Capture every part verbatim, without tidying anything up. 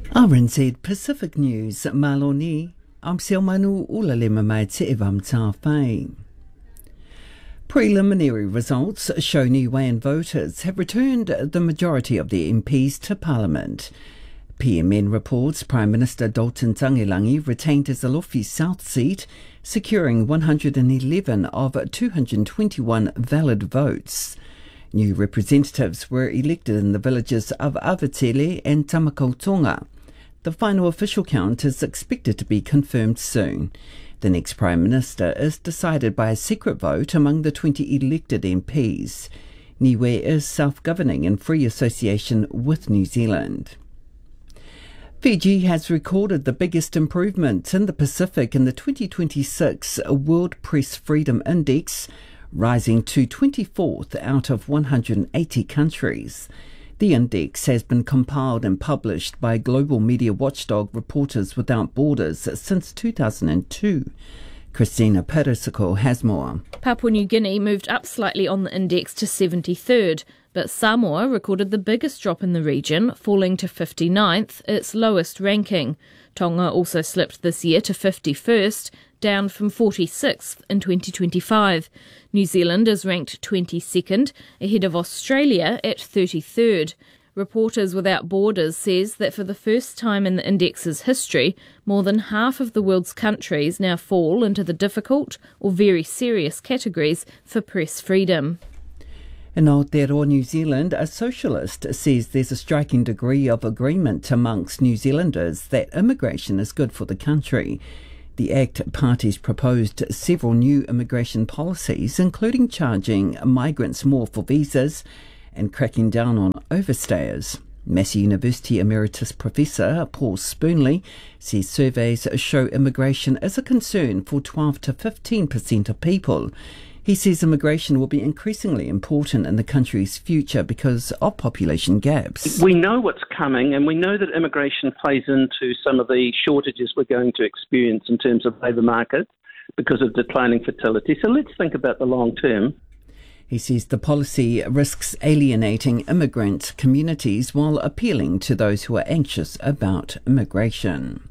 R N Z Pacific News, Maloni, am Siomanu Ulalema mai te evam tā whai. Preliminary results show Niuean voters have returned the majority of their M Ps to Parliament. P M N reports Prime Minister Dalton Tangelangi retained his Alofi South seat, securing one hundred eleven of two hundred twenty-one valid votes. New representatives were elected in the villages of Awatele and Tamakautonga. The final official count is expected to be confirmed soon. The next Prime Minister is decided by a secret vote among the twenty elected M Ps. Niue is self-governing in free association with New Zealand. Fiji has recorded the biggest improvement in the Pacific in the twenty twenty-six World Press Freedom Index, rising to twenty-fourth out of one hundred eighty countries. The index has been compiled and published by global media watchdog Reporters Without Borders since two thousand two. Christina Perisiko has more. Papua New Guinea moved up slightly on the index to seventy-third, but Samoa recorded the biggest drop in the region, falling to fifty-ninth, its lowest ranking. Tonga also slipped this year to fifty-first, down from forty-sixth in twenty twenty-five. New Zealand is ranked twenty-second, ahead of Australia at thirty-third. Reporters Without Borders says that for the first time in the index's history, more than half of the world's countries now fall into the difficult or very serious categories for press freedom. In Aotearoa, New Zealand, a socialist says there's a striking degree of agreement amongst New Zealanders that immigration is good for the country. The ACT parties proposed several new immigration policies, including charging migrants more for visas and cracking down on overstayers. Massey University Emeritus Professor Paul Spoonley says surveys show immigration is a concern for twelve to fifteen percent of people. He says immigration will be increasingly important in the country's future because of population gaps. We know what's coming, and we know that immigration plays into some of the shortages we're going to experience in terms of labour market because of declining fertility. So let's think about the long term. He says the policy risks alienating immigrant communities while appealing to those who are anxious about immigration.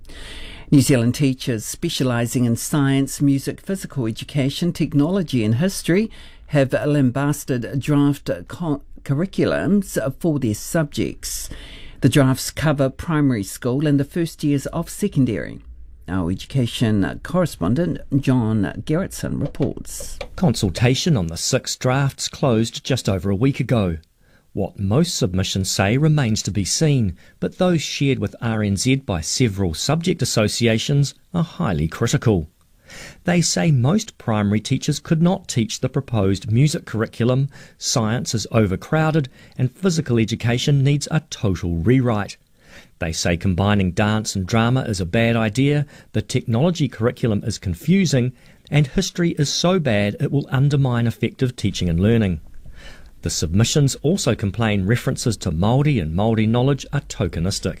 New Zealand teachers specialising in science, music, physical education, technology and history have lambasted draft co- curriculums for their subjects. The drafts cover primary school and the first years of secondary. Our education correspondent John Gerritsen reports. Consultation on the six drafts closed just over a week ago. What most submissions say remains to be seen, but those shared with R N Z by several subject associations are highly critical. They say most primary teachers could not teach the proposed music curriculum, science is overcrowded, and physical education needs a total rewrite. They say combining dance and drama is a bad idea, the technology curriculum is confusing, and history is so bad it will undermine effective teaching and learning. The submissions also complain references to Māori and Māori knowledge are tokenistic.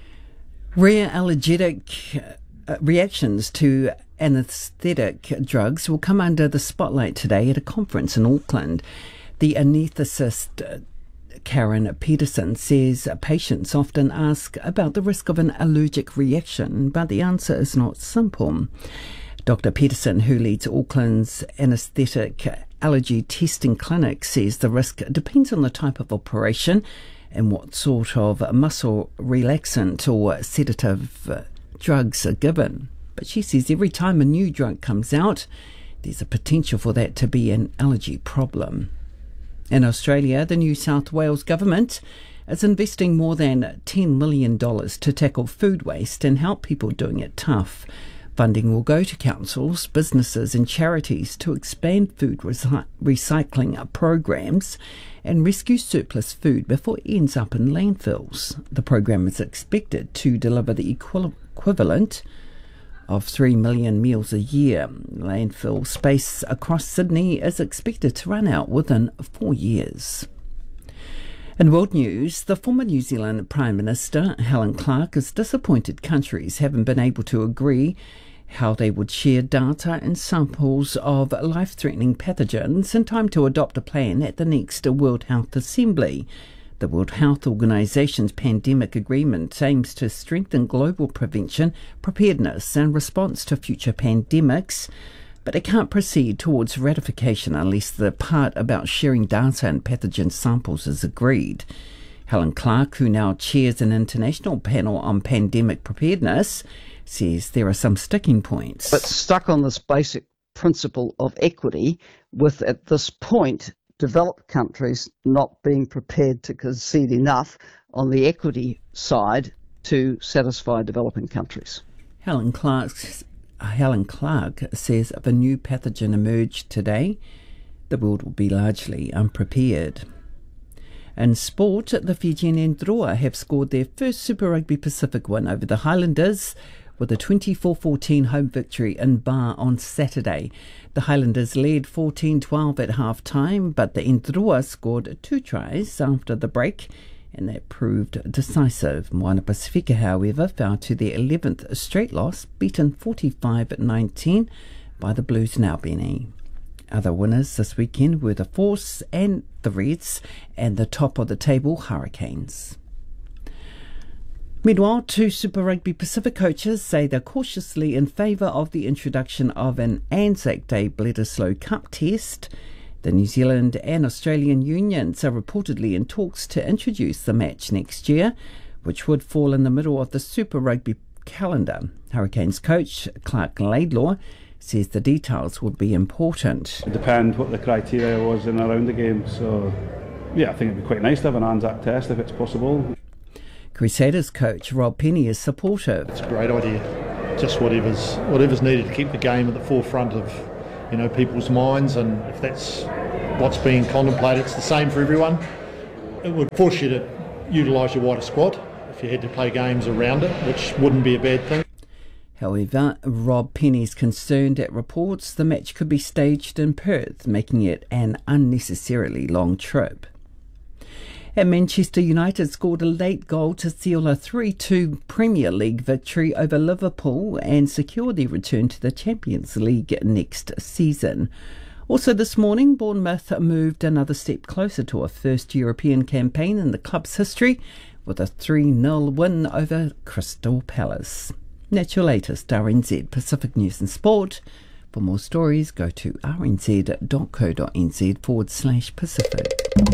Rare allergic uh, reactions to anaesthetic drugs will come under the spotlight today at a conference in Auckland. The anaesthetist uh, Karen Peterson says patients often ask about the risk of an allergic reaction, but the answer is not simple. Doctor Peterson, who leads Auckland's anaesthetic allergy testing clinic, says the risk depends on the type of operation and what sort of muscle relaxant or sedative drugs are given. But she says every time a new drug comes out, there's a potential for that to be an allergy problem. In Australia, the New South Wales government is investing more than ten million dollars to tackle food waste and help people doing it tough. Funding will go to councils, businesses and charities to expand food recy- recycling programs and rescue surplus food before it ends up in landfills. The program is expected to deliver the equi- equivalent of three million meals a year. Landfill space across Sydney is expected to run out within four years. In world news, the former New Zealand Prime Minister, Helen Clark, is disappointed countries haven't been able to agree how they would share data and samples of life-threatening pathogens in time to adopt a plan at the next World Health Assembly. The World Health Organization's pandemic agreement aims to strengthen global prevention, preparedness and response to future pandemics, but it can't proceed towards ratification unless the part about sharing data and pathogen samples is agreed. Helen Clark, who now chairs an international panel on pandemic preparedness, says there are some sticking points. But stuck on this basic principle of equity, with at this point developed countries not being prepared to concede enough on the equity side to satisfy developing countries. Helen Clark, Helen Clark says if a new pathogen emerged today, the world will be largely unprepared. In sport, the Fijian Ndroa have scored their first Super Rugby Pacific win over the Highlanders with a twenty-four fourteen home victory in Bar on Saturday. The Highlanders led fourteen twelve at half-time, but the Ndroa scored two tries after the break, and that proved decisive. Moana Pacifica, however, fell to their eleventh straight loss, beaten forty-five nineteen by the Blues Naubeni. Other winners this weekend were the Force and the Reds, and the top of the table Hurricanes. Meanwhile, two Super Rugby Pacific coaches say they're cautiously in favour of the introduction of an Anzac Day Bledisloe Cup test. The New Zealand and Australian unions are reportedly in talks to introduce the match next year, which would fall in the middle of the Super Rugby calendar. Hurricanes coach Clark Laidlaw says the details would be important. It depends what the criteria was in around the game, so yeah, I think it'd be quite nice to have an Anzac test if it's possible. Crusaders coach Rob Penny is supportive. It's a great idea. Just whatever's whatever's needed to keep the game at the forefront of, you know, people's minds, and if that's what's being contemplated, it's the same for everyone. It would force you to utilise your wider squad if you had to play games around it, which wouldn't be a bad thing. However, Rob Penny's concerned at reports the match could be staged in Perth, making it an unnecessarily long trip. And Manchester United scored a late goal to seal a three two Premier League victory over Liverpool and secure their return to the Champions League next season. Also this morning, Bournemouth moved another step closer to a first European campaign in the club's history with a three nil win over Crystal Palace. That's your latest R N Z Pacific News and Sport. For more stories, go to rnz.co.nz forward slash Pacific.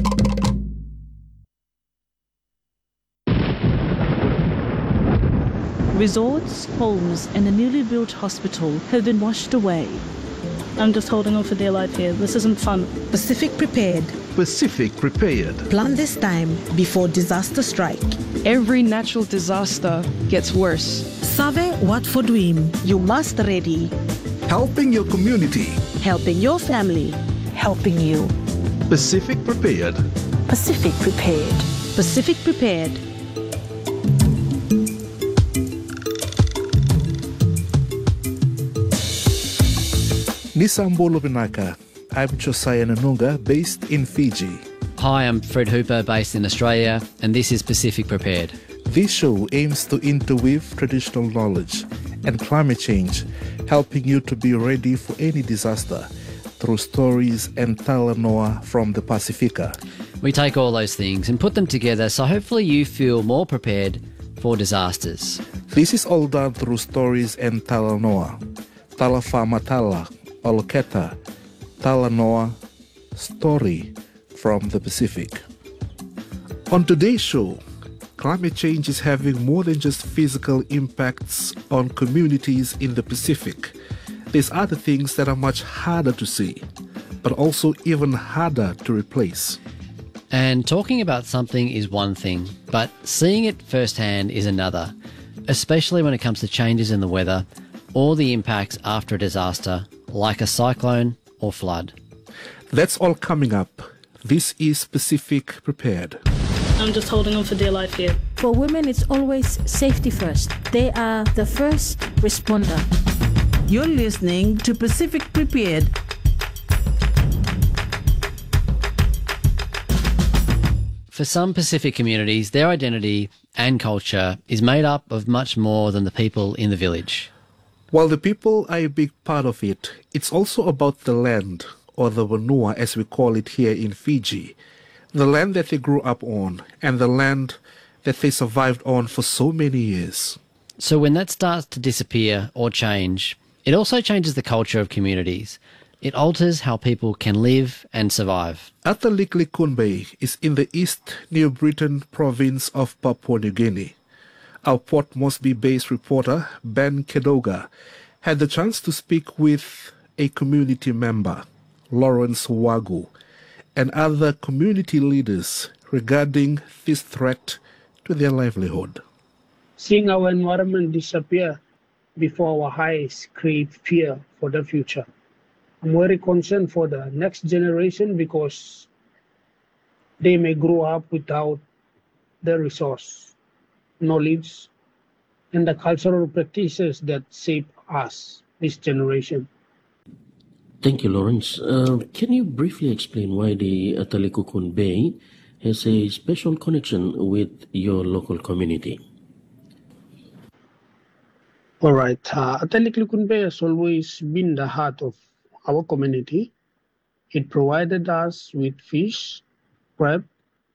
Resorts, homes and a newly built hospital have been washed away. I'm just holding on for dear life here. This isn't fun. Pacific Prepared. Pacific Prepared. Plan this time before disaster strike. Every natural disaster gets worse. Save what for dream. You must ready. Helping your community. Helping your family. Helping you. Pacific Prepared. Pacific Prepared. Pacific Prepared. Nisambo Lubinaka. I'm Josiah Nanunga, based in Fiji. Hi, I'm Fred Hooper, based in Australia, and this is Pacific Prepared. This show aims to interweave traditional knowledge and climate change, helping you to be ready for any disaster through stories and talanoa from the Pacifica. We take all those things and put them together so hopefully you feel more prepared for disasters. This is all done through stories and talanoa. Talafama-tala, Oloketa, Talanoa, story from the Pacific. On today's show, climate change is having more than just physical impacts on communities in the Pacific. There's other things that are much harder to see, but also even harder to replace. And talking about something is one thing, but seeing it firsthand is another, especially when it comes to changes in the weather or the impacts after a disaster, like a cyclone or flood. That's all coming up. This is Pacific Prepared. I'm just holding on for dear life here. For women, it's always safety first. They are the first responder. You're listening to Pacific Prepared. For some Pacific communities, their identity and culture is made up of much more than the people in the village. While the people are a big part of it, it's also about the land, or the Vanua as we call it here in Fiji. the land that they grew up on, and the land that they survived on for so many years. So when that starts to disappear or change, it also changes the culture of communities. It alters how people can live and survive. Ataliklikun Bay is in the East New Britain province of Papua New Guinea. Our Port Moresby-based reporter, Ben Kedoga, had the chance to speak with a community member, Lawrence Wagu, and other community leaders regarding this threat to their livelihood. Seeing our environment disappear before our eyes create fear for the future. I'm very concerned for the next generation because they may grow up without the resource, knowledge, and the cultural practices that shape us, this generation. Thank you, Lawrence. Uh, can you briefly explain why the Ataliklikun Bay has a special connection with your local community? All right. Uh, Ataliklikun Bay has always been the heart of our community. It provided us with fish, crab,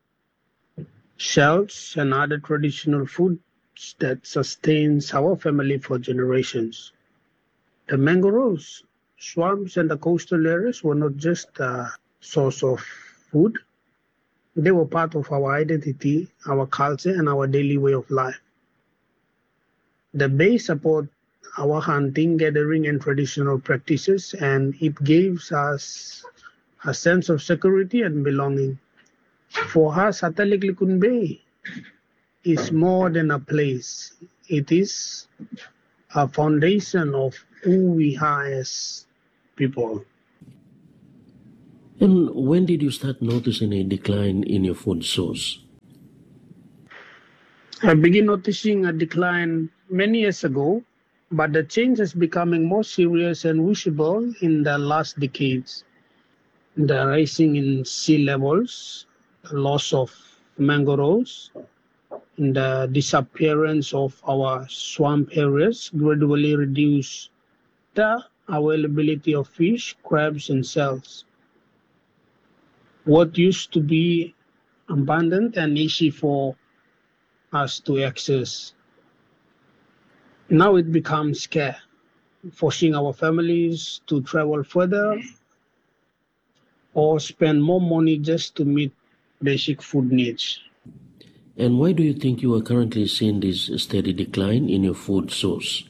shells, and other traditional foods that sustains our family for generations. The mangroves, swamps, and the coastal areas were not just a source of food. They were part of our identity, our culture, and our daily way of life. The bay support our hunting, gathering, and traditional practices, and it gives us a sense of security and belonging. For us, Ataliklikun Bay is more than a place. It is a foundation of who we are as people. And when did you start noticing a decline in your food source? I began noticing a decline many years ago, but the change is becoming more serious and visible in the last decades. The rising in sea levels, the loss of mangroves, and the disappearance of our swamp areas gradually reduce the availability of fish, crabs, and shells. What used to be abundant and easy for us to access, now it becomes scarce, forcing our families to travel further or spend more money just to meet basic food needs. And why do you think you are currently seeing this steady decline in your food source?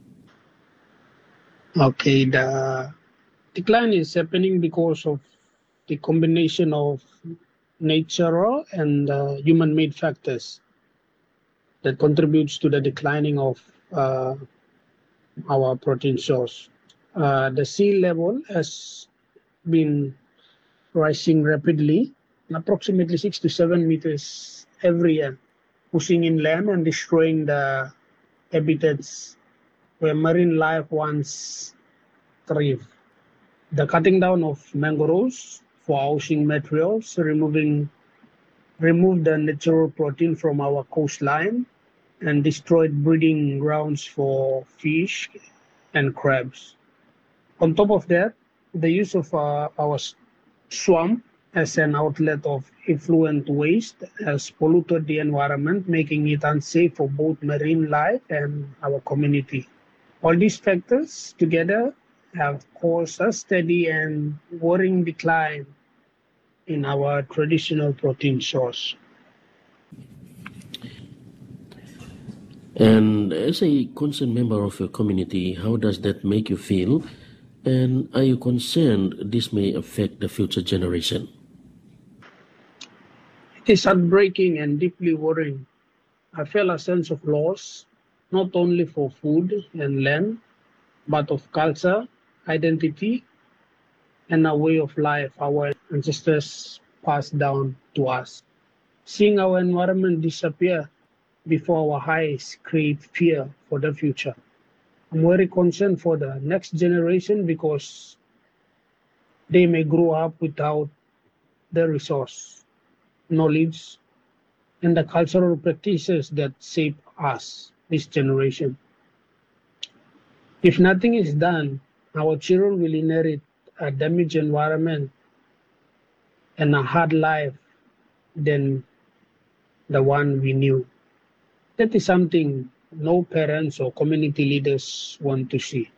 Okay, the decline is happening because of the combination of natural and uh, human-made factors that contributes to the declining of uh, our protein source. Uh, the sea level has been rising rapidly, approximately six to seven meters every year, pushing inland and destroying the habitats where marine life once thrived. The cutting down of mangroves for housing materials, removing remove the natural protein from our coastline, and destroyed breeding grounds for fish and crabs. On top of that, the use of uh, our swamp as an outlet of effluent waste has polluted the environment, making it unsafe for both marine life and our community. All these factors together have caused a steady and worrying decline in our traditional protein source. And as a concerned member of your community, how does that make you feel? And are you concerned this may affect the future generation? It is heartbreaking and deeply worrying. I feel a sense of loss, not only for food and land, but of culture, identity, and a way of life our ancestors passed down to us. Seeing our environment disappear before our eyes create fear for the future. I'm very concerned for the next generation because they may grow up without the resource, knowledge, and the cultural practices that shape us, this generation. If nothing is done, our children will inherit a damaged environment and a hard life than the one we knew. That is something no parents or community leaders want to see.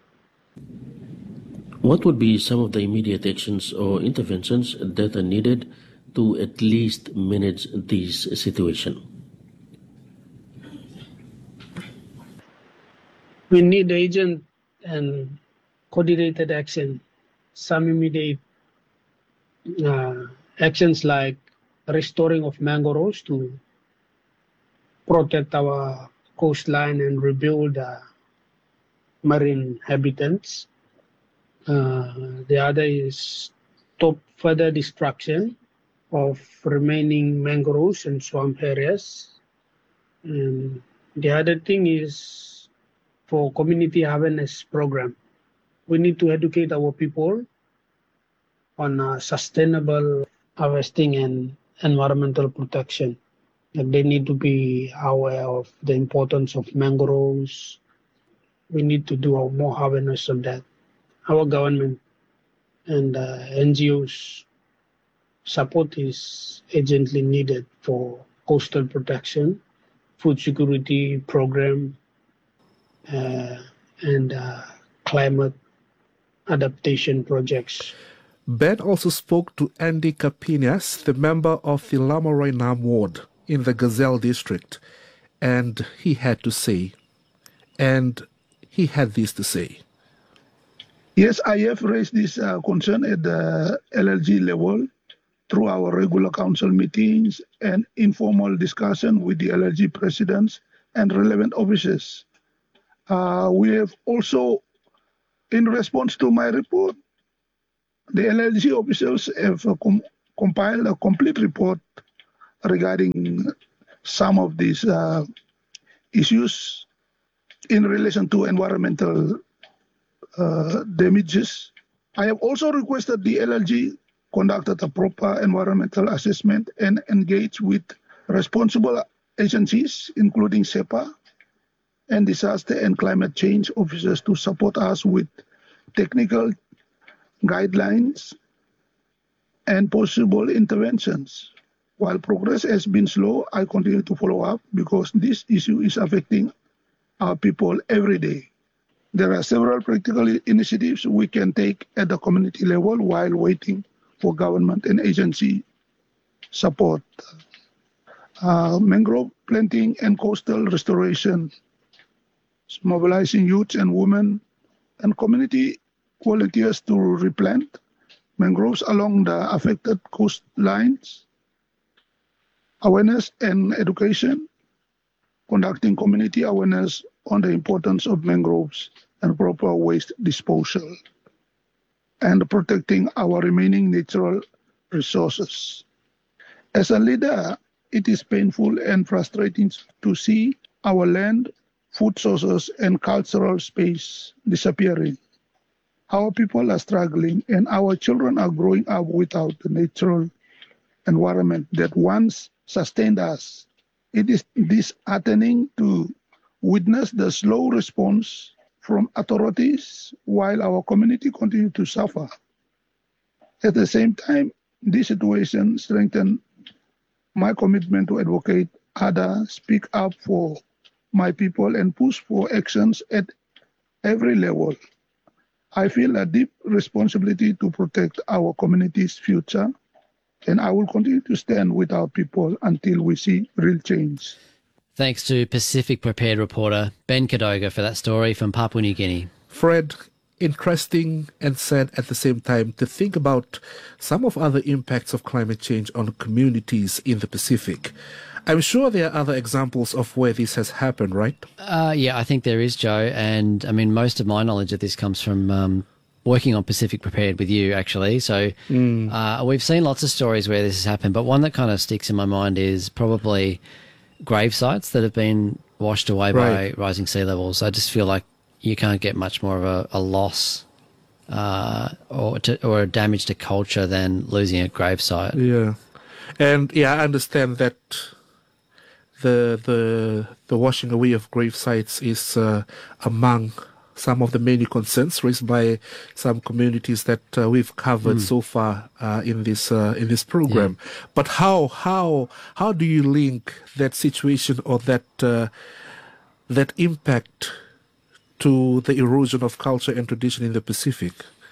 What would be some of the immediate actions or interventions that are needed to at least manage this situation? We need agent and coordinated action. Some immediate uh, actions like restoring of mangroves to protect our coastline and rebuild uh, marine habitats. Uh, the other is stop further destruction of remaining mangroves and swamp areas. And the other thing is for community awareness program. We need to educate our people on uh, sustainable harvesting and environmental protection. Like they need to be aware of the importance of mangroves. We need to do more awareness on that. Our government and uh, N G Os support is urgently needed for coastal protection, food security program, uh, and uh, climate adaptation projects. Ben also spoke to Andy Kapinas, the member of the Lamorai Nam ward in the Gazelle district, and he had to say, and he had this to say. Yes, I have raised this uh, concern at the L L G level through our regular council meetings and informal discussion with the L L G presidents and relevant officers. Uh, we have also, in response to my report, the L L G officials have uh, com- compiled a complete report regarding some of these uh, issues in relation to environmental uh, damages. I have also requested the L L G conducted a proper environmental assessment and engage with responsible agencies, including SEPA and disaster and climate change officers to support us with technical guidelines and possible interventions. While progress has been slow, I continue to follow up because this issue is affecting our people every day. There are several practical initiatives we can take at the community level while waiting for government and agency support. Uh, mangrove planting and coastal restoration, mobilizing youth and women and community volunteers to replant mangroves along the affected coastlines, awareness and education, conducting community awareness on the importance of mangroves and proper waste disposal, and protecting our remaining natural resources. As a leader, it is painful and frustrating to see our land, food sources, and cultural space disappearing. Our people are struggling, and our children are growing up without the natural environment that once sustained us. It is disheartening to witness the slow response from authorities while our community continues to suffer. At the same time, this situation strengthens my commitment to advocate others, speak up for my people, and push for actions at every level. I feel a deep responsibility to protect our community's future, and I will continue to stand with our people until we see real change. Thanks to Pacific Prepared reporter Ben Kadoga for that story from Papua New Guinea. Fred, interesting and sad at the same time to think about some of other impacts of climate change on communities in the Pacific. I'm sure there are other examples of where this has happened, right? Uh, yeah, I think there is, Joe. And I mean, most of my knowledge of this comes from um, working on Pacific Prepared with you, actually. So mm. uh, we've seen lots of stories where this has happened, but one that kind of sticks in my mind is probably grave sites that have been washed away right. by rising sea levels. I just feel like you can't get much more of a, a loss uh, or to, or a damage to culture than losing a grave site. Yeah, and yeah, I understand that the the the washing away of grave sites is uh, among some of the many concerns raised by some communities that uh, we've covered mm. so far uh, in this uh, in this program. Yeah. But how how how do you link that situation or that uh, that impact to the erosion of culture and tradition in the Pacific?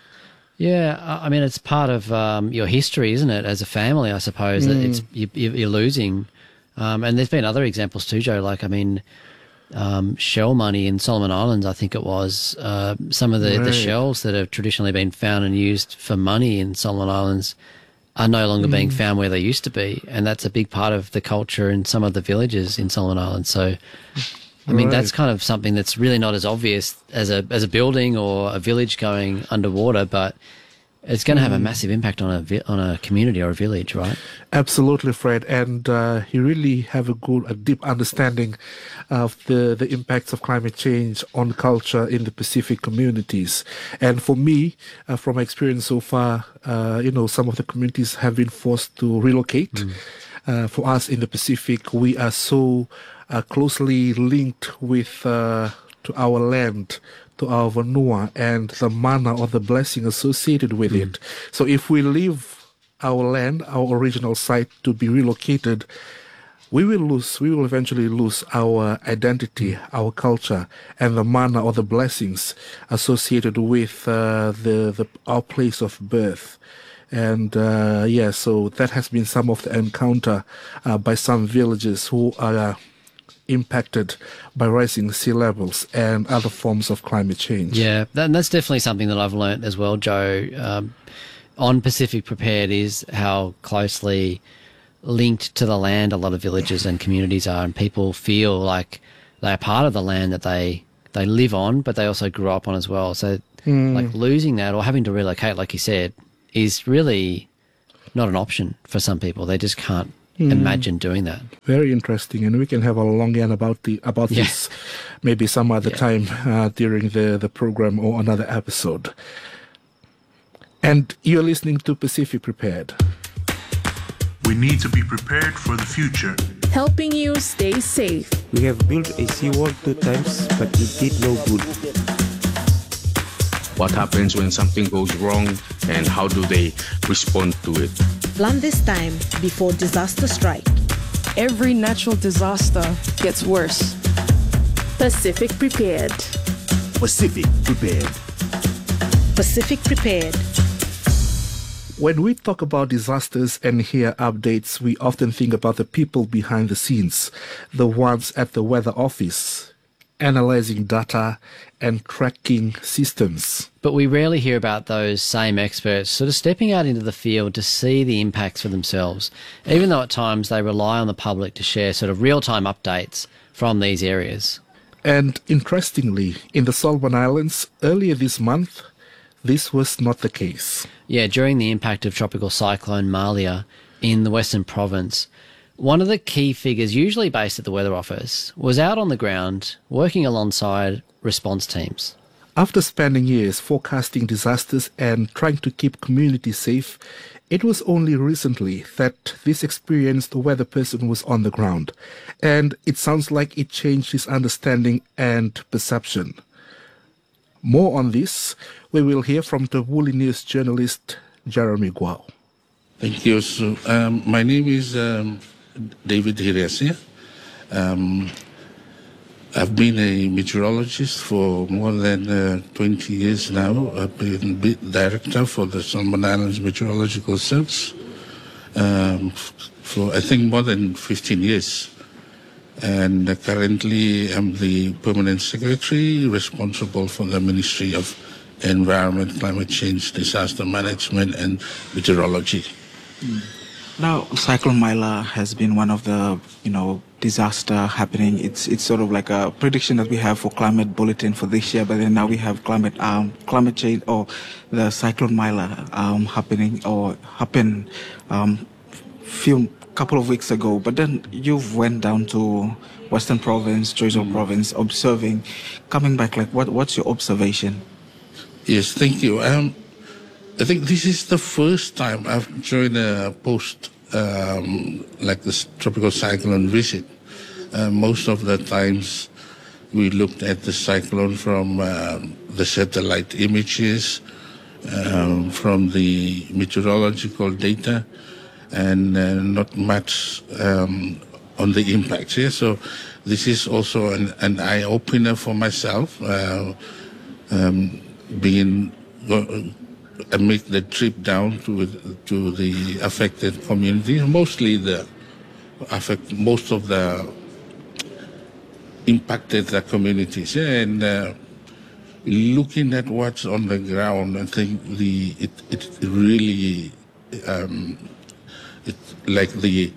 Yeah, I mean, it's part of um, your history, isn't it, as a family, I suppose, mm. that it's you, you're losing. Um, and there's been other examples too, Joe, like, I mean, um, shell money in Solomon Islands, I think it was, uh, some of the, right. the shells that have traditionally been found and used for money in Solomon Islands are no longer mm. being found where they used to be. And that's a big part of the culture in some of the villages in Solomon Islands. So, I mean, right. that's kind of something that's really not as obvious as a as a building or a village going underwater, but it's going to have a massive impact on a vi- on a community or a village, right? Absolutely, Fred. And uh, you really have a good, a deep understanding of the, the impacts of climate change on culture in the Pacific communities. And for me, uh, from my experience so far, uh, you know, some of the communities have been forced to relocate. Mm. Uh, for us in the Pacific, we are so uh, closely linked with uh, to our land, to our vanua, and the mana or the blessing associated with mm. it. So if we leave our land, our original site, to be relocated, we will lose, we will eventually lose our identity, our culture, and the mana or the blessings associated with uh, the, the our place of birth. And uh, yeah, so that has been some of the encounter uh, by some villages who are impacted by rising sea levels and other forms of climate change. Yeah, that, and that's definitely something that I've learnt as well, Joe, um, on Pacific Prepared, is how closely linked to the land a lot of villages and communities are, and people feel like they're part of the land that they, they live on, but they also grew up on as well. So mm. like losing that or having to relocate, like you said, is really not an option for some people. They just can't mm. imagine doing that. Very interesting, and we can have a long yarn about the about yeah. this maybe some other yeah. time uh, during the, the program or another episode. And you're listening to Pacific Prepared. We need to be prepared for the future. Helping you stay safe. We have built a seawall two times, but it did no good. What happens when something goes wrong and how do they respond to it? Plan this time before disaster strike. Every natural disaster gets worse. Pacific Prepared. Pacific Prepared. Pacific Prepared. When we talk about disasters and hear updates, we often think about the people behind the scenes, the ones at the weather office, analyzing data and tracking systems. But we rarely hear about those same experts sort of stepping out into the field to see the impacts for themselves, even though at times they rely on the public to share sort of real-time updates from these areas. And interestingly, in the Solomon Islands, earlier this month, this was not the case. Yeah, during the impact of Tropical Cyclone Malia in the Western Province, one of the key figures, usually based at the Weather Office, was out on the ground working alongside response teams. After spending years forecasting disasters and trying to keep communities safe, it was only recently that this experienced weather person was on the ground. And it sounds like it changed his understanding and perception. More on this, we will hear from the Woolly News journalist Jeremy Guo. Thank you. So, um, my name is um, David Hiresi. Um, I've been a meteorologist for more than uh, twenty years now. I've been director for the Solomon Islands Meteorological Service um, for, I think, more than fifteen years. And uh, currently I'm the permanent secretary responsible for the Ministry of Environment, Climate Change, Disaster Management and Meteorology. Mm. Now, Cyclone Mila has been one of the, you know, disaster happening. It's it's sort of like a prediction that we have for climate bulletin for this year, but then now we have climate um climate change or the Cyclone Mila um happening or happened um few couple of weeks ago. But then you've went down to Western Province, Choiseul mm. Province, observing, coming back. Like, what what's your observation? Yes, thank you. Um, I think this is the first time I've joined a post um, like this tropical cyclone visit. Uh, most of the times we looked at the cyclone from uh, the satellite images, um, from the meteorological data, and uh, not much um, on the impacts here. So this is also an, an eye-opener for myself, uh, um, being I make the trip down to to the affected communities, mostly the affect most of the impacted the communities, and uh, looking at what's on the ground, I think the it it really um, it's like the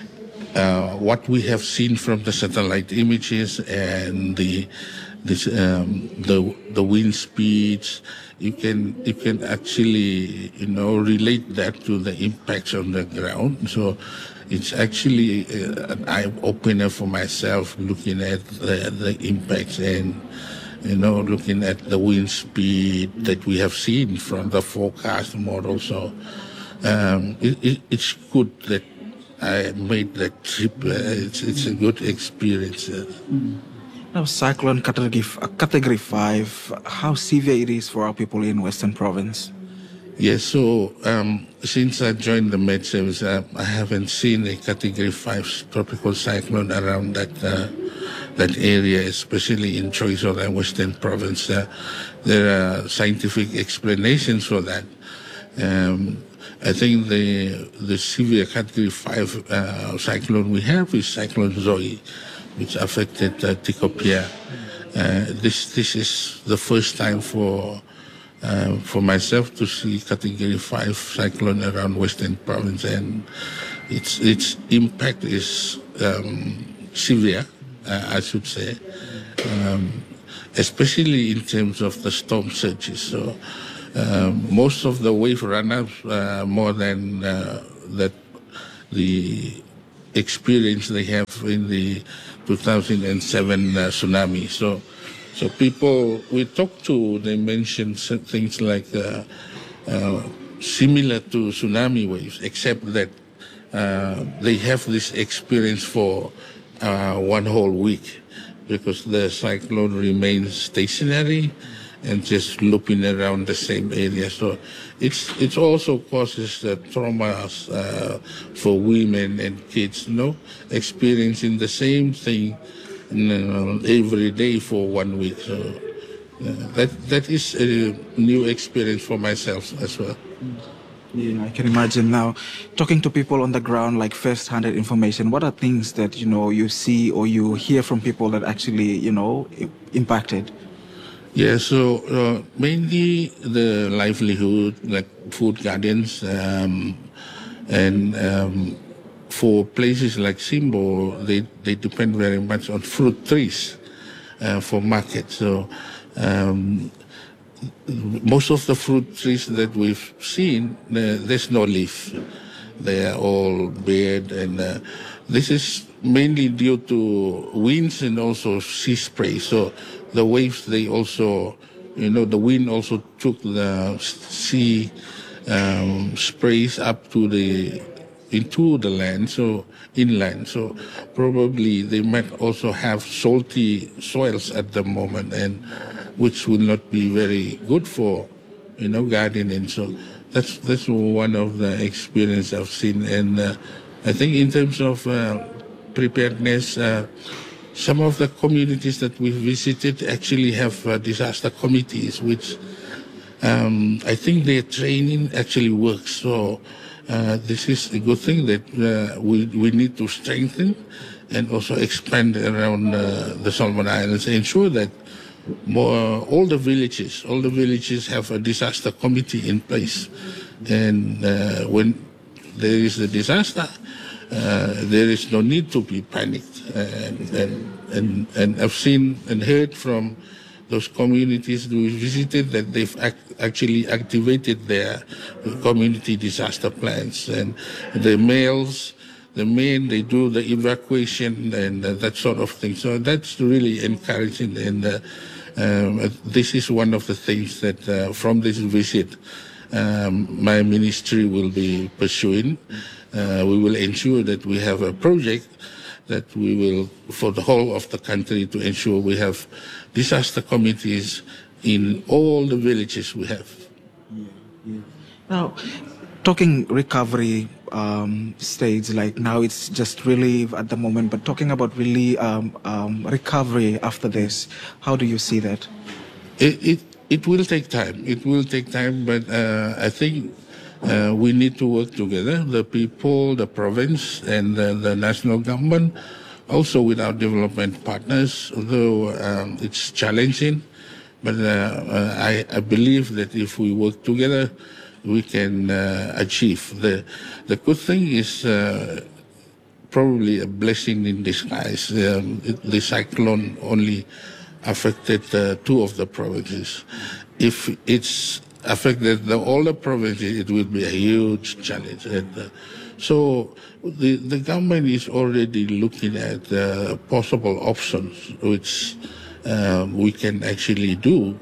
uh, what we have seen from the satellite images and the this um, the the wind speeds. You can you can actually you know relate that to the impacts on the ground. So it's actually uh, an eye opener for myself, looking at the, the impacts and you know looking at the wind speed that we have seen from the forecast model. So um, it, it, it's good that I made that trip. Uh, it's it's a good experience. Uh, mm. Now, cyclone category, uh, category five, how severe it is for our people in Western Province? Yes, so um, since I joined the Med Service, uh, I haven't seen a category five tropical cyclone around that uh, that area, especially in Choiseul and Western Province. Uh, there are scientific explanations for that. Um, I think the the severe category five uh, cyclone we have is Cyclone Zoe, which affected uh, Tikopia. Uh, this this is the first time for uh, for myself to see Category Five cyclone around Western Province, and its its impact is um, severe, uh, I should say, um, especially in terms of the storm surges. So uh, most of the wave runoffs, uh, more than uh, that the experience they have in the two thousand seven uh, tsunami. So, so people we talked to, they mentioned things like uh, uh, similar to tsunami waves, except that uh, they have this experience for uh, one whole week because the cyclone remains stationary and just looping around the same area. So it's it also causes uh, traumas uh, for women and kids, you know, experiencing the same thing you know, every day for one week. So uh, that that is a new experience for myself as well. Yeah, I can imagine now. Talking to people on the ground, like first-hand information, what are things that, you know, you see or you hear from people that actually, you know, impacted? Yeah, so uh, mainly the livelihood, like food gardens, um, and um, for places like Simbo, they, they depend very much on fruit trees uh, for market. So um, most of the fruit trees that we've seen, uh, there's no leaf. They are all bare, and uh, this is mainly due to winds and also sea spray. So the waves, they also, you know, the wind also took the sea um, sprays up to the, into the land, so inland. So probably they might also have salty soils at the moment, and which will not be very good for, you know, gardening. So that's that's one of the experience I've seen. And uh, I think in terms of uh, preparedness, uh, some of the communities that we visited actually have uh, disaster committees, which um, I think their training actually works. So uh, this is a good thing that uh, we, we need to strengthen and also expand around uh, the Solomon Islands, ensure that more, all the villages, all the villages have a disaster committee in place. And uh, when there is a disaster, uh, there is no need to be panicked. And, and, and, and I've seen and heard from those communities we visited that they've act, actually activated their community disaster plans. And the males, the men, they do the evacuation and uh, that sort of thing. So that's really encouraging. And uh, um, this is one of the things that uh, from this visit, um, my ministry will be pursuing. Uh, we will ensure that we have a project that we will, for the whole of the country, to ensure we have disaster committees in all the villages we have. Yeah, yeah. Now, talking recovery um, stage, like now it's just relief at the moment, but talking about really um, um, recovery after this, how do you see that? It, it, it will take time. It will take time, but uh, I think uh, we need to work together, the people, the province, and the, the national government, also with our development partners, although um, it's challenging. But uh, uh, I, I believe that if we work together, we can uh, achieve. The, the good thing is uh, probably a blessing in disguise. Um, it, the cyclone only affected uh, two of the provinces. If it's affected the, all the provinces, it will be a huge challenge. And, uh, so the, the government is already looking at uh, possible options which uh, we can actually do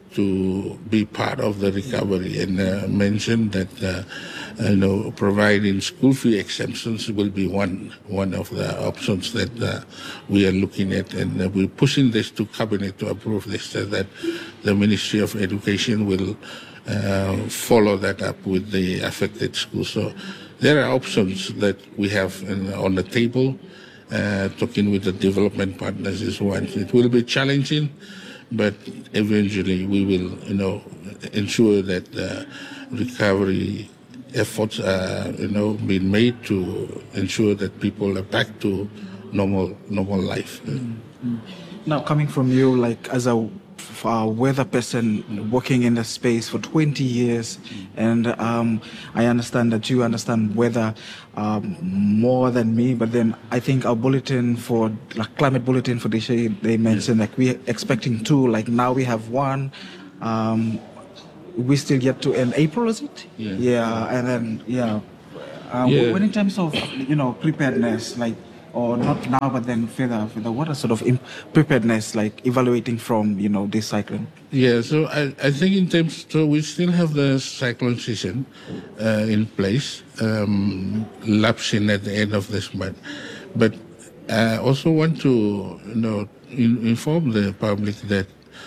to be part of the recovery, and uh, mentioned that uh, you know, providing school fee exemptions will be one one of the options that uh, we are looking at, and uh, we're pushing this to cabinet to approve this, so that the Ministry of Education will uh, follow that up with the affected schools. So there are options that we have in, on the table. Uh, talking with the development partners is one. It will be challenging, but eventually we will, you know, ensure that uh, recovery efforts are, you know, being made to ensure that people are back to normal, normal life. Mm-hmm. Now, coming from you, like as a uh, weather person working in the space for twenty years, and um, I understand that you understand weather um, more than me, but then I think our bulletin for, like climate bulletin for this year, they mentioned like we're expecting two, like now we have one, um, we still get to end April, is it? Yeah. Yeah, and then, yeah. Uh, yeah. When in terms of, you know, preparedness, like, or not now, but then further, further, what are sort of imp- preparedness, like evaluating from, you know, this cyclone? Yeah, so I, I think in terms, so we still have the cyclone season uh, in place, um, lapsing at the end of this month. But I also want to, you know, in, inform the public that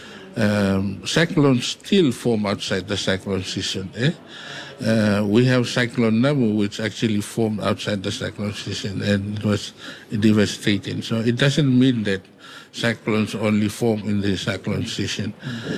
um, cyclones still form outside the cyclone season. Eh? Uh, we have Cyclone Namu, which actually formed outside the cyclone season, and it was devastating. So it doesn't mean that cyclones only form in the cyclone season.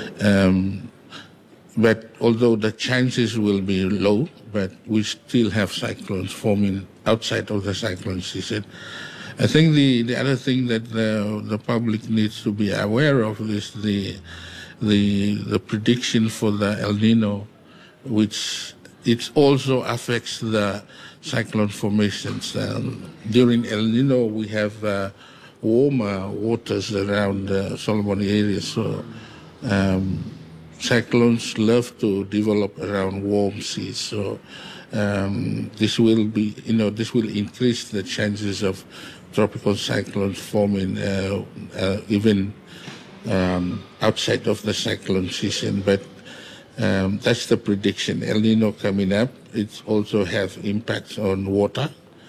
Um, but although the chances will be low, but we still have cyclones forming outside of the cyclone season. I think the, the other thing that the, the public needs to be aware of is the the the prediction for the El Nino, which it also affects the cyclone formations. Um, during El Nino, we have uh, warmer waters around the Solomon area, so um, cyclones love to develop around warm seas. So um, this will be, you know, this will increase the chances of tropical cyclones forming uh, uh, even um, outside of the cyclone season. But Um, that's the prediction. El Nino coming up, it also have impacts on water.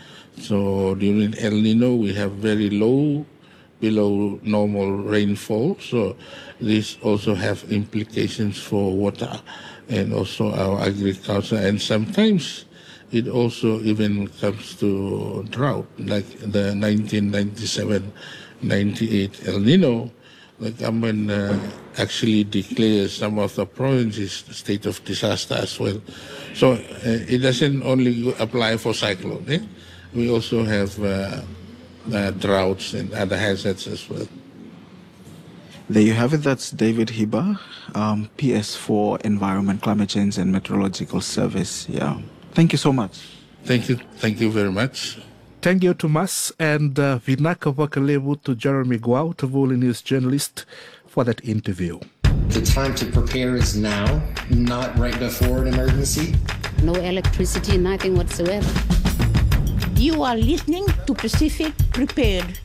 So during El Nino, we have very low, below normal rainfall. So this also have implications for water and also our agriculture. And sometimes it also even comes to drought, like the nineteen ninety-seven ninety-eight El Nino. The government uh, actually declares some of the provinces a state of disaster as well. So uh, it doesn't only apply for cyclone. Eh? We also have uh, uh, droughts and other hazards as well. There you have it. That's David Hiba, um, P S for Environment, Climate Change and Meteorological Service. Yeah. Thank you so much. Thank you. Thank you very much. Thank you to Mas and uh, Vinaka Wakalevu to Jeremy Guau, Tavuli News journalist, for that interview. The time to prepare is now, not right before an emergency. No electricity, nothing whatsoever. You are listening to Pacific Prepared.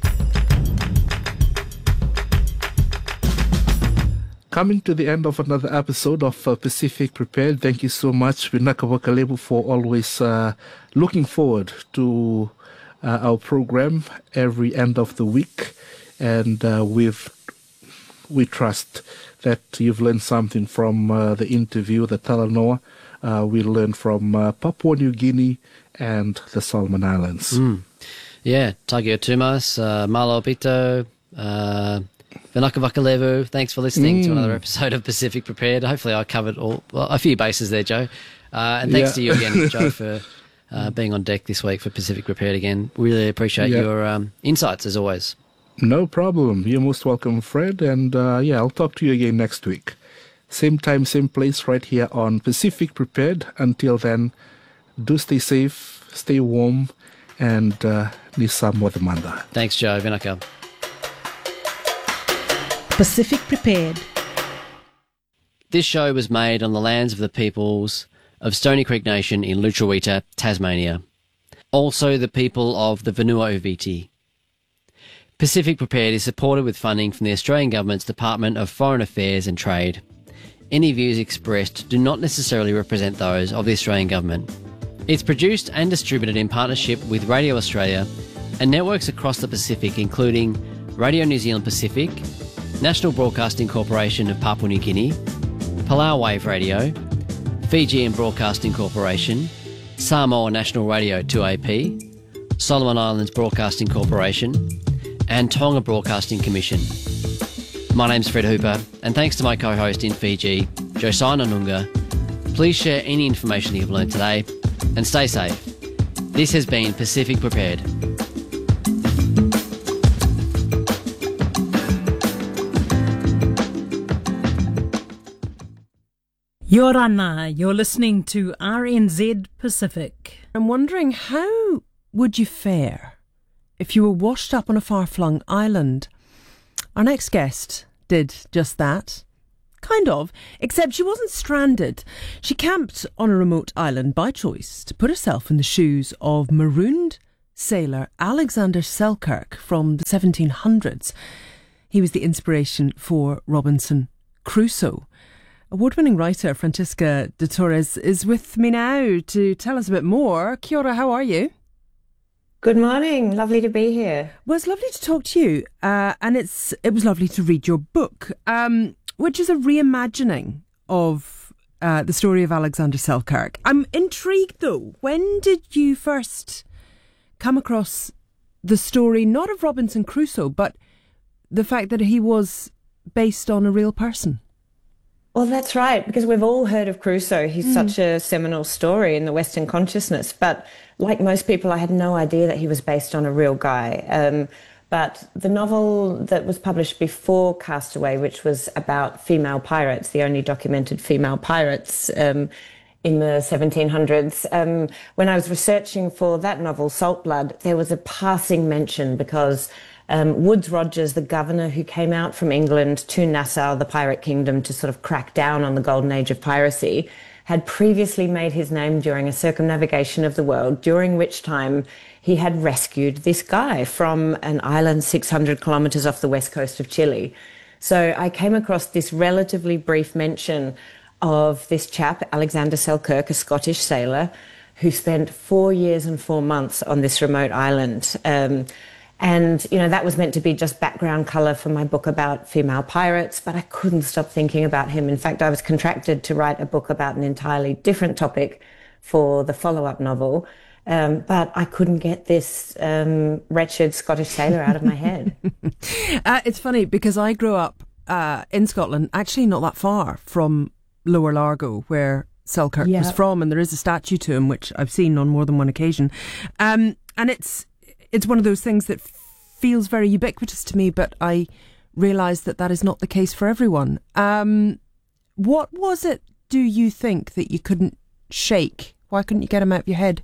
Coming to the end of another episode of uh, Pacific Prepared. Thank you so much, Vinaka Wakalevu, for always uh, looking forward to uh, our program every end of the week, and uh, we've we trust that you've learned something from uh, the interview, the Talanoa. Uh, we learned from uh, Papua New Guinea and the Solomon Islands. Mm. Yeah, Tagia Tumas, uh, Malo Pito, uh, Vinaka Vakalevu. Thanks for listening mm. to another episode of Pacific Prepared. Hopefully I covered all well, a few bases there, Joe. Uh, and thanks yeah. to you again, Joe, for uh, being on deck this week for Pacific Prepared again. Really appreciate yeah. your um, insights as always. No problem. You're most welcome, Fred. And uh, yeah, I'll talk to you again next week. Same time, same place, right here on Pacific Prepared. Until then, do stay safe, stay warm, and uh, Nisam Wadamanda. Thanks, Joe. Vinaka. Pacific Prepared. This show was made on the lands of the peoples of Stony Creek Nation in Lutruwita, Tasmania. Also the people of the Vanuatu. Pacific Prepared is supported with funding from the Australian Government's Department of Foreign Affairs and Trade. Any views expressed do not necessarily represent those of the Australian Government. It's produced and distributed in partnership with Radio Australia and networks across the Pacific, including Radio New Zealand Pacific, National Broadcasting Corporation of Papua New Guinea, Palau Wave Radio, Fijian Broadcasting Corporation, Samoa National Radio two A P, Solomon Islands Broadcasting Corporation, and Tonga Broadcasting Commission. My name's Fred Hooper, and thanks to my co-host in Fiji, Josiah Nunga. Please share any information that you've learned today, and stay safe. This has been Pacific Prepared. Yorana, you're listening to R N Z Pacific. I'm wondering, how would you fare if you were washed up on a far-flung island? Our next guest did just that. Kind of, except she wasn't stranded. She camped on a remote island by choice to put herself in the shoes of marooned sailor Alexander Selkirk from the seventeen hundreds. He was the inspiration for Robinson Crusoe. Award-winning writer Francisca de Torres is with me now to tell us a bit more. Kia ora, how are you? Good morning. Lovely to be here. Well, it's lovely to talk to you, uh, and it's it was lovely to read your book, um, which is a reimagining of uh, the story of Alexander Selkirk. I'm intrigued, though. When did you first come across the story, not of Robinson Crusoe, but the fact that he was based on a real person? Well, that's right, because we've all heard of Crusoe. He's mm. such a seminal story in the Western consciousness. But like most people, I had no idea that he was based on a real guy. Um, but the novel that was published before Castaway, which was about female pirates, the only documented female pirates um, in the seventeen hundreds, um, when I was researching for that novel, Salt Blood, there was a passing mention because Um, Woodes Rogers, the governor who came out from England to Nassau, the pirate kingdom, to sort of crack down on the golden age of piracy, had previously made his name during a circumnavigation of the world, during which time he had rescued this guy from an island six hundred kilometres off the west coast of Chile. So I came across this relatively brief mention of this chap, Alexander Selkirk, a Scottish sailor, who spent four years and four months on this remote island. Um, And, you know, that was meant to be just background colour for my book about female pirates, but I couldn't stop thinking about him. In fact, I was contracted to write a book about an entirely different topic for the follow-up novel, um, but I couldn't get this um, wretched Scottish sailor out of my head. uh, it's funny, because I grew up uh, in Scotland, actually not that far from Lower Largo, where Selkirk yeah. was from, and there is a statue to him, which I've seen on more than one occasion. Um, and it's It's one of those things that feels very ubiquitous to me, but I realise that that is not the case for everyone. Um, what was it, do you think, that you couldn't shake? Why couldn't you get him out of your head?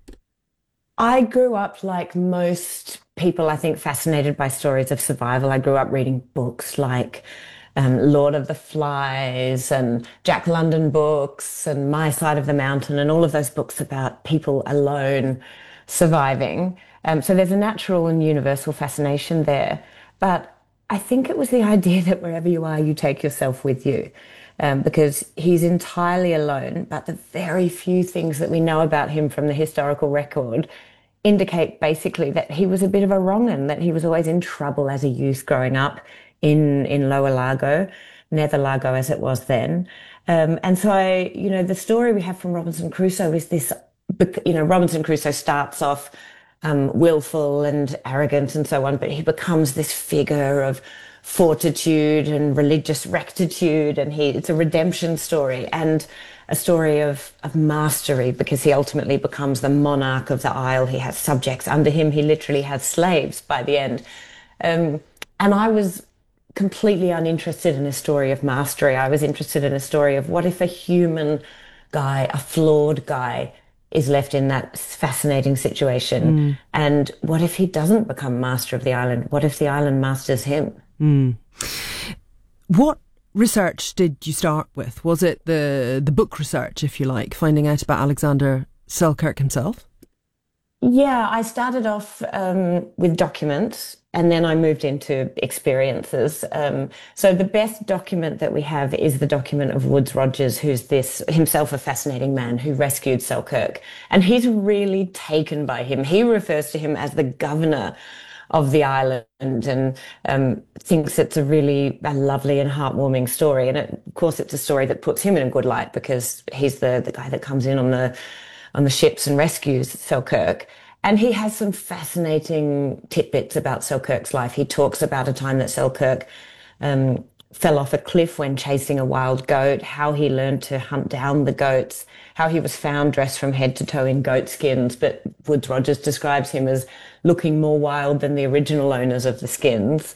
I grew up, like most people, I think, fascinated by stories of survival. I grew up reading books like um, Lord of the Flies and Jack London books and My Side of the Mountain and all of those books about people alone surviving. Um, so there's a natural and universal fascination there. But I think it was the idea that wherever you are, you take yourself with you. Um, because he's entirely alone, but the very few things that we know about him from the historical record indicate basically that he was a bit of a wrong-un, that he was always in trouble as a youth growing up in, in Lower Largo, Nether Largo as it was then. Um, and so I, you know, the story we have from Robinson Crusoe is this, you know, Robinson Crusoe starts off um, willful and arrogant and so on, but he becomes this figure of fortitude and religious rectitude, and he, it's a redemption story and a story of, of mastery, because he ultimately becomes the monarch of the Isle. He has subjects under him. He literally has slaves by the end. Um, and I was completely uninterested in a story of mastery. I was interested in a story of what if a human guy, a flawed guy, is left in that fascinating situation. Mm. And what if he doesn't become master of the island? What if the island masters him? Mm. What research did you start with? Was it the the book research, if you like, finding out about Alexander Selkirk himself? Yeah, I started off um, with documents, and then I moved into experiences. Um, so the best document that we have is the document of Woodes Rogers, who's this himself a fascinating man who rescued Selkirk. And he's really taken by him. He refers to him as the governor of the island, and um, thinks it's a really a lovely and heartwarming story. And it, of course, it's a story that puts him in a good light, because he's the, the guy that comes in on the on the ships and rescues Selkirk. And he has some fascinating tidbits about Selkirk's life. He talks about a time that Selkirk um, fell off a cliff when chasing a wild goat, how he learned to hunt down the goats, how he was found dressed from head to toe in goat skins, but Woodes Rogers describes him as looking more wild than the original owners of the skins,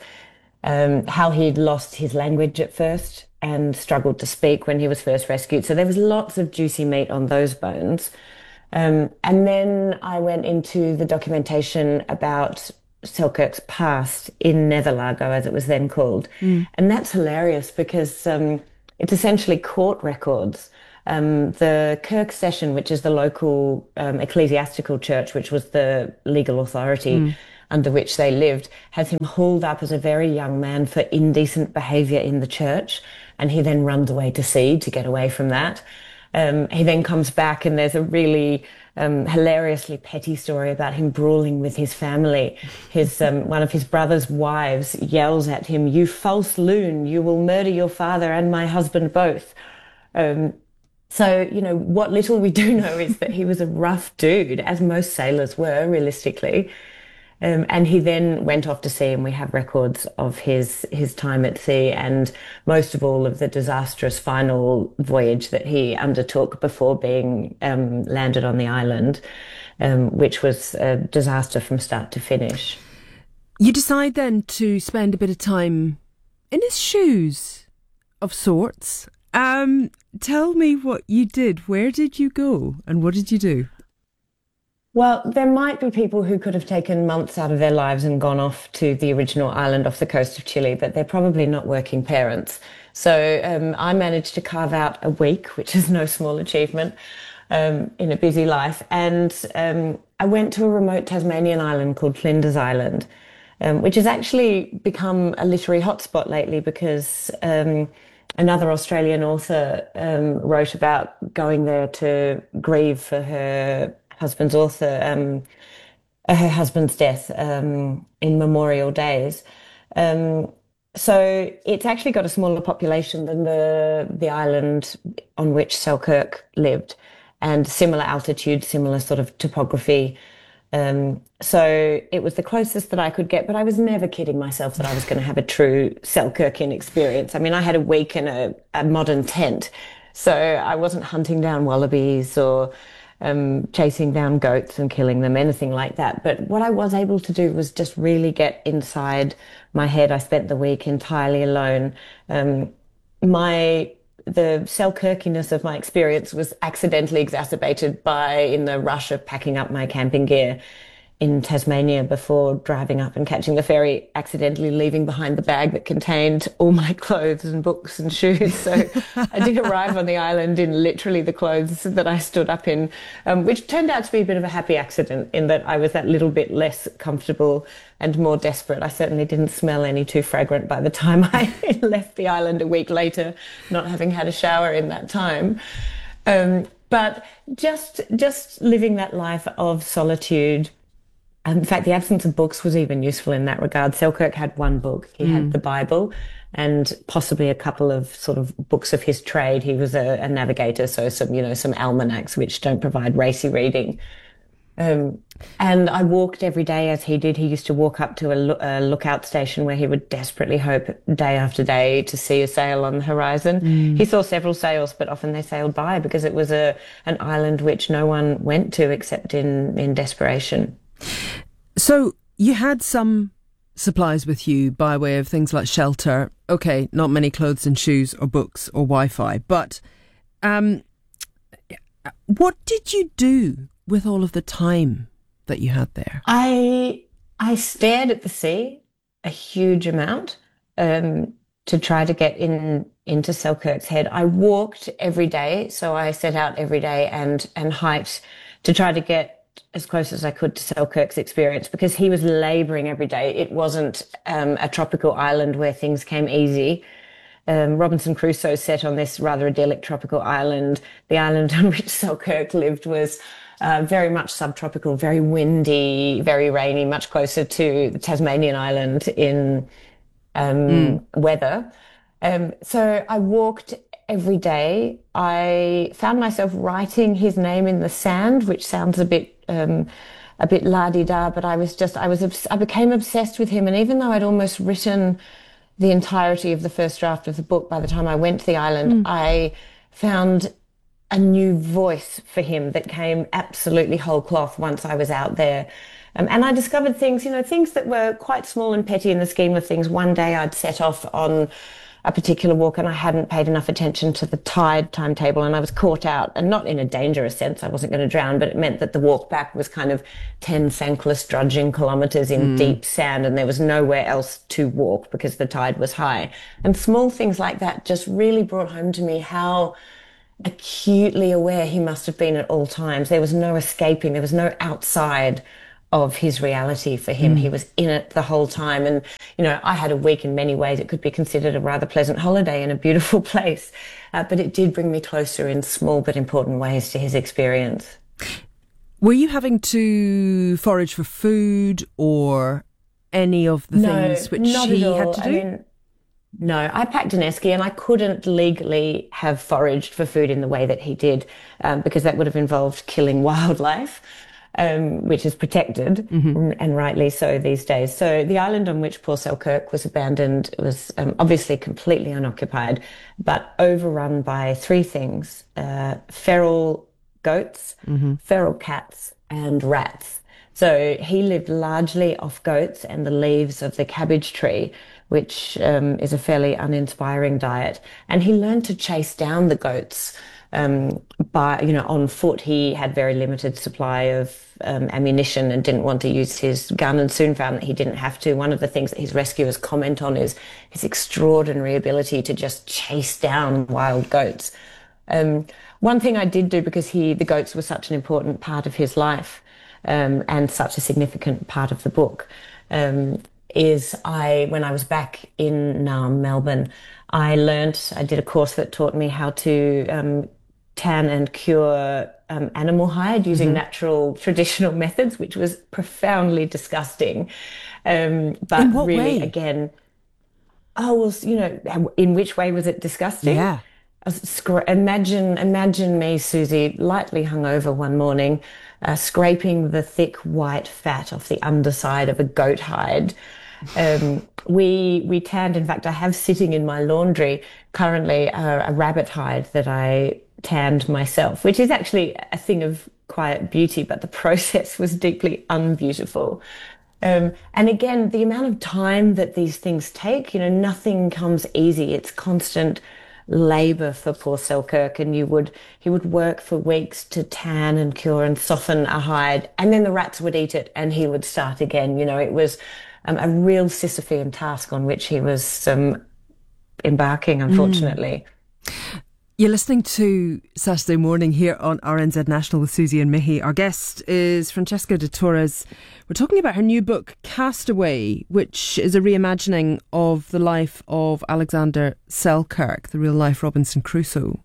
um, how he'd lost his language at first and struggled to speak when he was first rescued. So there was lots of juicy meat on those bones. Um, and then I went into the documentation about Selkirk's past in Nether Largo, as it was then called. Mm. And that's hilarious, because um, it's essentially court records. Um, the Kirk Session, which is the local um, ecclesiastical church, which was the legal authority mm. under which they lived, has him hauled up as a very young man for indecent behaviour in the church. And he then runs away to sea to get away from that. Um, he then comes back, and there's a really um, hilariously petty story about him brawling with his family. His um, one of his brother's wives yells at him, "You false loon, you will murder your father and my husband both." Um, so, you know, what little we do know is that he was a rough dude, as most sailors were, realistically. Um, and he then went off to sea, and we have records of his his time at sea, and most of all of the disastrous final voyage that he undertook before being um, landed on the island, um, which was a disaster from start to finish. You decide then to spend a bit of time in his shoes, of sorts. Um, tell me what you did. Where did you go, and what did you do? Well, there might be people who could have taken months out of their lives and gone off to the original island off the coast of Chile, but they're probably not working parents. So um, I managed to carve out a week, which is no small achievement, um, in a busy life. And um, I went to a remote Tasmanian island called Flinders Island, um, which has actually become a literary hotspot lately, because um, another Australian author um, wrote about going there to grieve for her husband's author, um, her husband's death um, in Memorial Days. Um, so it's actually got a smaller population than the the island on which Selkirk lived, and similar altitude, similar sort of topography. Um, so it was the closest that I could get, but I was never kidding myself that I was going to have a true Selkirkian experience. I mean, I had a week in a, a modern tent, so I wasn't hunting down wallabies or Um, chasing down goats and killing them, anything like that. But what I was able to do was just really get inside my head. I spent the week entirely alone. Um, my the Selkirkiness of my experience was accidentally exacerbated by, in the rush of packing up my camping gear in Tasmania before driving up and catching the ferry, accidentally leaving behind the bag that contained all my clothes and books and shoes. So I did arrive on the island in literally the clothes that I stood up in, um, which turned out to be a bit of a happy accident, in that I was that little bit less comfortable and more desperate. I certainly didn't smell any too fragrant by the time I left the island a week later, not having had a shower in that time. Um, but just just living that life of solitude, in fact, the absence of books was even useful in that regard. Selkirk had one book. He mm. had the Bible and possibly a couple of sort of books of his trade. He was a, a navigator, so some, you know, some almanacs which don't provide racy reading. Um, and I walked every day as he did. He used to walk up to a, lo- a lookout station where he would desperately hope day after day to see a sail on the horizon. Mm. He saw several sails, but often they sailed by because it was a an island which no one went to except in, in desperation. So you had some supplies with you by way of things like shelter. Okay, not many clothes and shoes or books or Wi-Fi, but um, what did you do with all of the time that you had there? I I stared at the sea a huge amount um, to try to get in into Selkirk's head. I walked every day, so I set out every day and and hiked to try to get as close as I could to Selkirk's experience, because he was labouring every day. It wasn't um, a tropical island where things came easy. Um, Robinson Crusoe set on this rather idyllic tropical island. The island on which Selkirk lived was uh, very much subtropical, very windy, very rainy, much closer to the Tasmanian island in um, mm. weather. Um, so I walked every day. I found myself writing his name in the sand, which sounds a bit um, a bit la-di-da, but I was just, I was, obs- I became obsessed with him. And even though I'd almost written the entirety of the first draft of the book by the time I went to the island, mm. I found a new voice for him that came absolutely whole cloth once I was out there. Um, and I discovered things, you know, things that were quite small and petty in the scheme of things. One day I'd set off on a particular walk and I hadn't paid enough attention to the tide timetable and I was caught out, and not in a dangerous sense. I wasn't going to drown, but it meant that the walk back was kind of ten thankless drudging kilometres in mm. deep sand, and there was nowhere else to walk because the tide was high. And small things like that just really brought home to me how acutely aware he must have been at all times. There was no escaping. There was no outside of his reality for him. Mm. He was in it the whole time. And, you know, I had a week in many ways. It could be considered a rather pleasant holiday in a beautiful place. Uh, but it did bring me closer in small but important ways to his experience. Were you having to forage for food or any of the no, things which not he at all. had to do? I mean, no, I packed an esky and I couldn't legally have foraged for food in the way that he did, um, because that would have involved killing wildlife. Um, which is protected, mm-hmm. and rightly so these days. So the island on which poor Selkirk was abandoned was um, obviously completely unoccupied, but overrun by three things: uh, feral goats, mm-hmm. feral cats, and rats. So he lived largely off goats and the leaves of the cabbage tree, which um, is a fairly uninspiring diet. And he learned to chase down the goats Um, by, you know, on foot. He had very limited supply of um, ammunition and didn't want to use his gun, and soon found that he didn't have to. One of the things that his rescuers comment on is his extraordinary ability to just chase down wild goats. Um, one thing I did do, because he, the goats were such an important part of his life um, and such a significant part of the book, um, is I, when I was back in Naarm, Melbourne, I learnt, I did a course that taught me how to um, tan and cure um, animal hide using mm-hmm. natural traditional methods, which was profoundly disgusting. Um, but in what really, way? again, oh, well, you know, in which way was it disgusting? Yeah. Scra- imagine, imagine me, Susie, lightly hungover one morning, uh, scraping the thick white fat off the underside of a goat hide. Um, we we tanned. In fact, I have sitting in my laundry currently uh, a rabbit hide that I tanned myself, which is actually a thing of quiet beauty, but the process was deeply unbeautiful. Um, and again, the amount of time that these things take, you know, nothing comes easy. It's constant labour for poor Selkirk, and you would he would work for weeks to tan and cure and soften a hide, and then the rats would eat it and he would start again. You know, it was um, a real Sisyphean task on which he was um, embarking, unfortunately. Mm. You're listening to Saturday Morning here on R N Z National with Susie and Mihi. Our guest is Francesca de Torres. We're talking about her new book, Castaway, which is a reimagining of the life of Alexander Selkirk, the real-life Robinson Crusoe.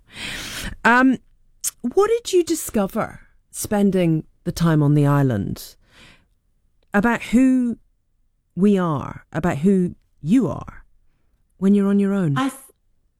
Um, what did you discover spending the time on the island? about who we are, about who you are when you're on your own? I, th-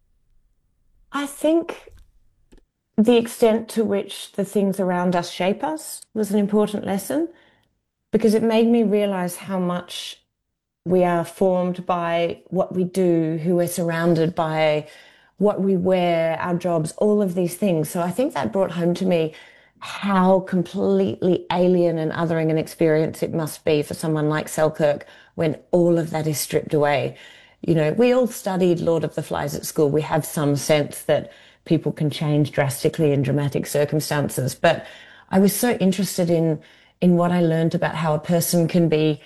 I think the extent to which the things around us shape us was an important lesson, because it made me realise how much we are formed by what we do, who we're surrounded by, what we wear, our jobs, all of these things. So I think that brought home to me how completely alien and othering an experience it must be for someone like Selkirk when all of that is stripped away. You know, we all studied Lord of the Flies at school. We have some sense that people can change drastically in dramatic circumstances. But I was so interested in in what I learned about how a person can be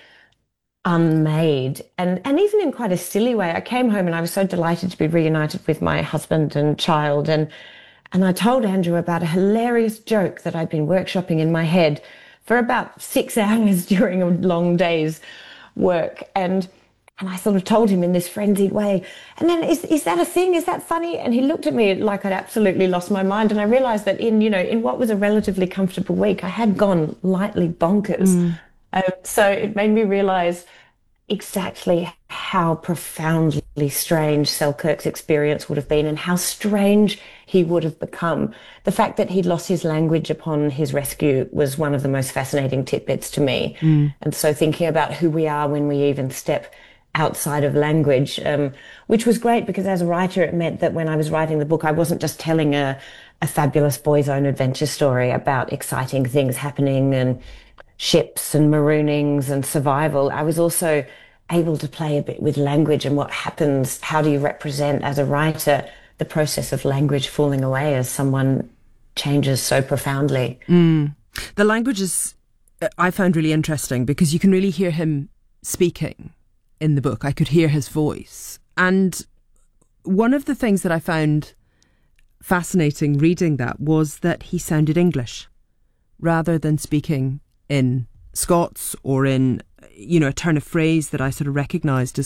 unmade, and, and even in quite a silly way. I came home and I was so delighted to be reunited with my husband and child, and and I told Andrew about a hilarious joke that I'd been workshopping in my head for about six hours during a long day's work, and and I sort of told him in this frenzied way, and then, is is that a thing? Is that funny? And he looked at me like I'd absolutely lost my mind, and I realised that in, you know, in what was a relatively comfortable week, I had gone lightly bonkers. Mm. Um, so it made me realise exactly how profoundly strange Selkirk's experience would have been, and how strange he would have become. The fact that he'd lost his language upon his rescue was one of the most fascinating tidbits to me. Mm. And so thinking about who we are when we even step outside of language, um, which was great, because as a writer it meant that when I was writing the book I wasn't just telling a, a fabulous boy's own adventure story about exciting things happening and ships and maroonings and survival. I was also able to play a bit with language and what happens, how do you represent as a writer the process of language falling away as someone changes so profoundly. Mm. The language is, I found really interesting, because you can really hear him speaking in the book. I could hear his voice. And one of the things that I found fascinating reading that was that he sounded English rather than speaking in Scots or in, you know, a turn of phrase that I sort of recognised as